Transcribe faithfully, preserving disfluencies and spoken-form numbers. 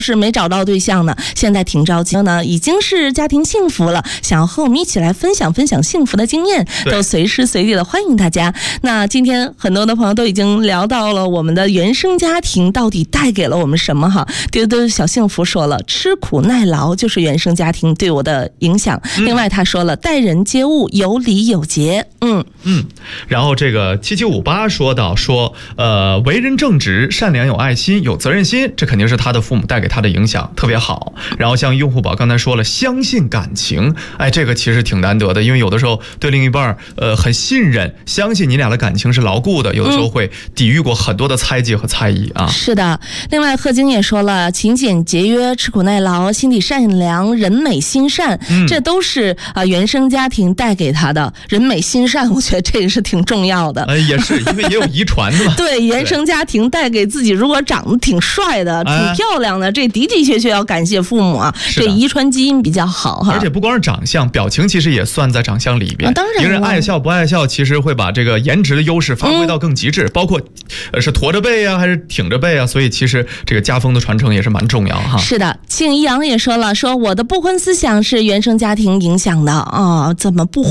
是没找到对象呢，现在挺着急呢，已经是家庭幸福了，想要和我们一起来分享分享幸福的经验，都随时随地的欢迎大家。那今天很多的朋友都已经聊到了我们的原生家庭到底带给了我们什么哈。丢丢小幸福说了，吃苦耐劳就是原生家庭对我的影响。嗯、另外他说了，待人接物有礼有节。嗯嗯，然后这个七七五八说到说，呃，为人正直、善良、有爱心、有责任心，这肯定是他的父母带给他的影响特别好。然后像用户宝刚才说了，相信感情，哎，这个其实挺难得的，因为有的时候对另一半呃很信任，相信你俩的感情是牢固的，有的时候会抵御过很多的猜忌和猜疑啊。 是的，另外贺晶也说了，勤俭节约、吃苦耐劳、心地善良、人美心善，嗯、这都是啊、呃、原生家庭带给他的。人美心善，我觉得这个是挺重要的。 哎，也是因为也有遗传的嘛。 对，原生家庭带给自己，如果长得挺帅的、挺漂亮的，这的的确确要感谢父母啊，这遗传基因比较好哈。 而且不光是长相，表情其实也算在长相里边。 啊、当然， 一个人爱笑不爱笑，其实会把这个颜值的优势发挥到更极致，嗯、包括呃是驼着背啊，还是挺着背啊，所以其实这个家风的传承也是蛮重要哈。 是的，庆一阳也说了，说我的不婚思想是原生家庭影响的啊、哦，怎么不